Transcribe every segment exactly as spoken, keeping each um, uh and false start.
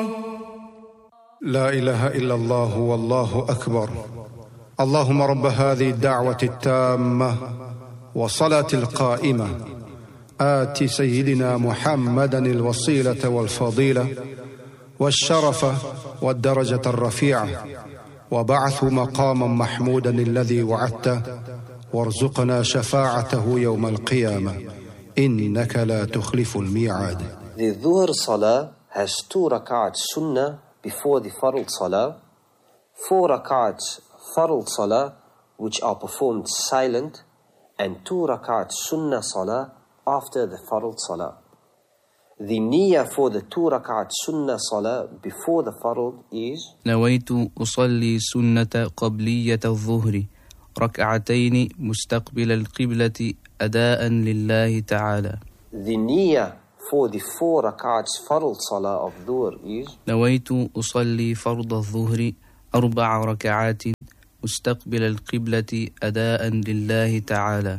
لا إله إلا الله والله أكبر. اللهم رب هذه الدعوة التامة والصلاة القائمة آت سيدنا محمدا الوسيلة والفضيلة والشرف والدرجة الرفيعة وبعث مقاما محمودا الذي وعدته وارزقنا شفاعته يوم القيامة إنك لا تخلف الميعاد. The Dhuhr Salah has two rak'ats sunnah before the Fard Salah, four rak'ats Fard Salah which are performed silent, and two rak'ats Sunnah Salah after the Fard Salah. The niyyah for the two rak'ats Sunnah Salah before the Fard is نويت أصلي سنة قبلية الظهر ركعتين مستقبل القبلة أداء لله تعالى. The niyyah for the four rak'ats Fard Salah of Dhuhr is نويت أصلي فرض الظهر أربع ركعات مستقبل القبلة أداء لله تعالى.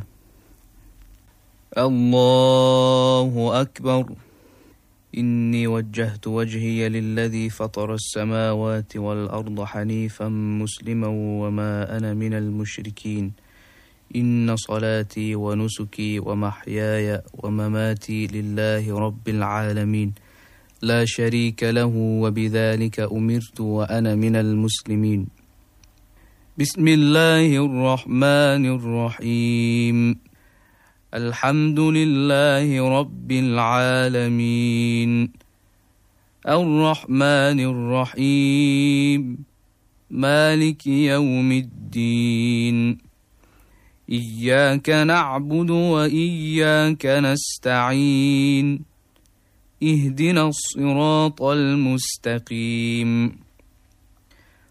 الله أكبر. إني وجهت وجهي للذي فطر السماوات والأرض حنيفا مسلما وما أنا من المشركين. إن صلاتي ونسكي ومحياي ومماتي لله رب العالمين لا شريك له وبذلك أمرت وأنا من المسلمين. بسم الله الرحمن الرحيم. الحمد لله رب العالمين الرحمن الرحيم مالك يوم الدين إياك نعبد وإياك نستعين اهدنا الصراط المستقيم